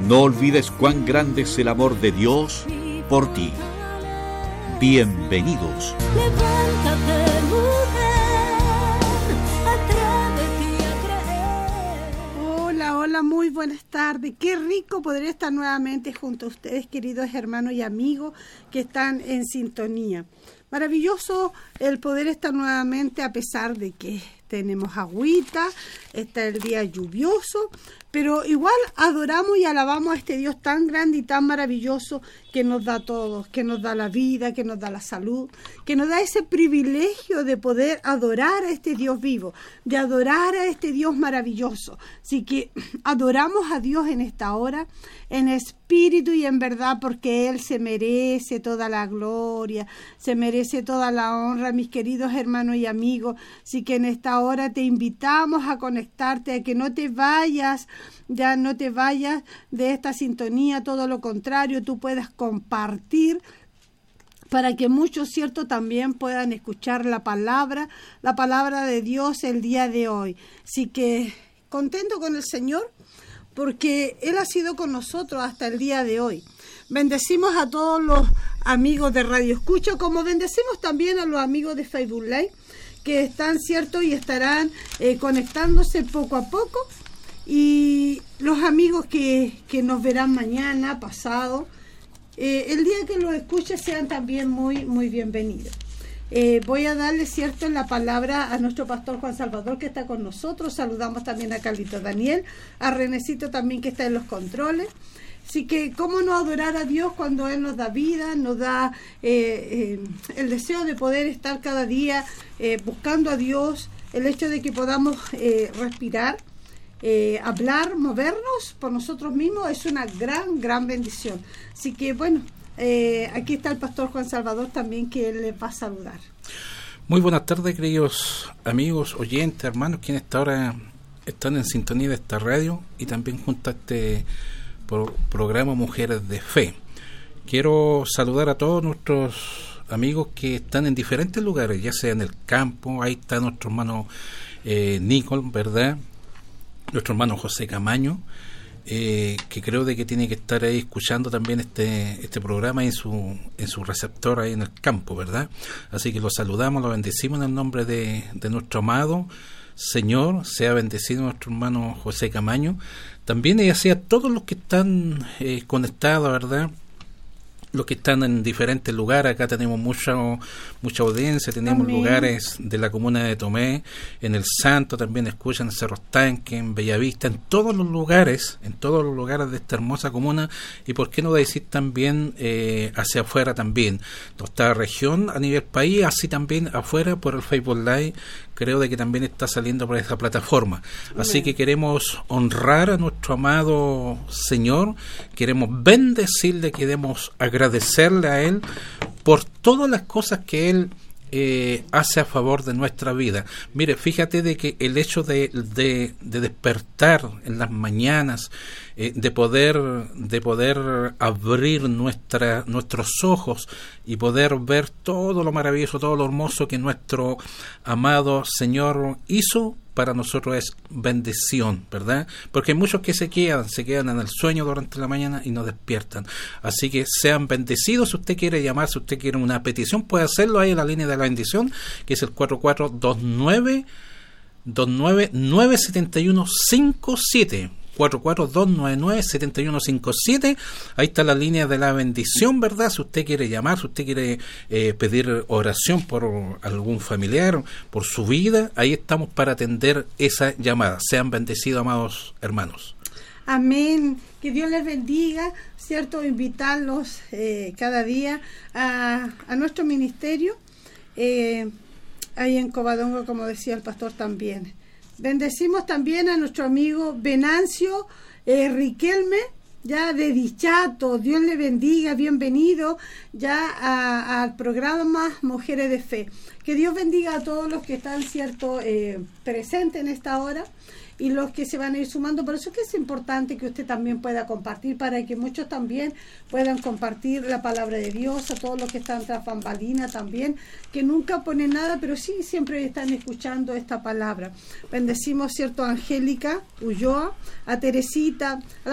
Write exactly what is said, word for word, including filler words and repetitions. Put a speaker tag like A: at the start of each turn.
A: No olvides cuán grande es el amor de Dios por ti. Bienvenidos.
B: Levántate, mujer, atrévete a creer.
C: Hola, hola, muy buenas tardes. Qué rico poder estar nuevamente junto a ustedes, queridos hermanos y amigos que están en sintonía. Maravilloso el poder estar nuevamente a pesar de que tenemos agüita, está el día lluvioso, pero igual adoramos y alabamos a este Dios tan grande y tan maravilloso que nos da todo, que nos da la vida, que nos da la salud, que nos da ese privilegio de poder adorar a este Dios vivo, de adorar a este Dios maravilloso. Así que adoramos a Dios en esta hora, en espíritu y en verdad, porque Él se merece toda la gloria, se merece toda la honra, mis queridos hermanos y amigos. Así que en esta hora te invitamos a conectarte, a que no te vayas, ya no te vayas de esta sintonía, todo lo contrario, tú puedas compartir para que muchos, cierto, también puedan escuchar la palabra, la palabra de Dios el día de hoy. Así que contento con el Señor, porque Él ha sido con nosotros hasta el día de hoy. Bendecimos a todos los amigos de Radio Escucha, como bendecimos también a los amigos de Facebook Live, que están, cierto, y estarán eh, conectándose poco a poco, y los amigos que, que nos verán mañana, pasado, eh, el día que los escuchen sean también muy, muy bienvenidos. Eh, voy a darle, cierto, la palabra a nuestro pastor Juan Salvador, que está con nosotros. Saludamos también a Carlito Daniel, a Renecito también, que está en los controles. Así que, ¿cómo no adorar a Dios cuando Él nos da vida, nos da eh, eh, el deseo de poder estar cada día eh, buscando a Dios, el hecho de que podamos eh, respirar, eh, hablar, movernos por nosotros mismos, es una gran, gran bendición. Así que, bueno, eh, aquí está el pastor Juan Salvador también, que Él les va a saludar.
D: Muy buenas tardes, queridos amigos, oyentes, hermanos, quienes hasta ahora están en sintonía de esta radio y también junto a este programa Mujeres de Fe. Quiero saludar a todos nuestros amigos que están en diferentes lugares, ya sea en el campo. Ahí está nuestro hermano eh, Nicole, ¿verdad? Nuestro hermano José Camaño, eh, que creo de que tiene que estar ahí escuchando también este este programa en su en su receptor ahí en el campo, ¿verdad? Así que los saludamos, los bendecimos en el nombre de, de nuestro amado Señor. Sea bendecido nuestro hermano José Camaño. También y así a todos los que están eh, conectados, ¿verdad? Los que están en diferentes lugares. Acá tenemos mucha mucha audiencia, tenemos Amén. Lugares de la comuna de Tomé, en el Santo también escuchan, en Cerro Tanque, en Bellavista, en todos los lugares, en todos los lugares de esta hermosa comuna, y por qué no decir también eh, hacia afuera también, nuestra región a nivel país, así también afuera por el Facebook Live, creo de que también está saliendo por esa plataforma. Así Amén. Que queremos honrar a nuestro amado Señor, queremos bendecirle, queremos agradecerle a Él por todas las cosas que Él eh, hace a favor de nuestra vida. Mire, fíjate de que el hecho de, de, de despertar en las mañanas, eh, de poder de poder abrir nuestra nuestros ojos y poder ver todo lo maravilloso, todo lo hermoso que nuestro amado Señor hizo, para nosotros es bendición, ¿verdad? Porque hay muchos que se quedan, se quedan en el sueño durante la mañana y no despiertan. Así que sean bendecidos. Si usted quiere llamar, si usted quiere una petición, puede hacerlo ahí en la línea de la bendición, que es el cuatro cuatro dos nueve nueve siete uno cinco siete. cuatro cuatro dos nueve nueve siete uno cinco siete. Ahí está la línea de la bendición, ¿verdad? Si usted quiere llamar, si usted quiere eh, pedir oración por algún familiar, por su vida, ahí estamos para atender esa llamada. Sean bendecidos, amados hermanos.
C: Amén. Que Dios les bendiga, ¿cierto? Invitarlos eh, cada día a, a nuestro ministerio, eh, ahí en Covadonga, como decía el pastor también. Bendecimos también a nuestro amigo Venancio eh, Riquelme, ya de Dichato. Dios le bendiga, bienvenido ya a, al programa Mujeres de Fe. Que Dios bendiga a todos los que están, cierto, eh, presentes en esta hora y los que se van a ir sumando. Por eso es que es importante que usted también pueda compartir, para que muchos también puedan compartir la palabra de Dios, a todos los que están tras bambalina también, que nunca ponen nada, pero sí siempre están escuchando esta palabra. Bendecimos, cierto, a Angélica Ulloa, a Teresita, a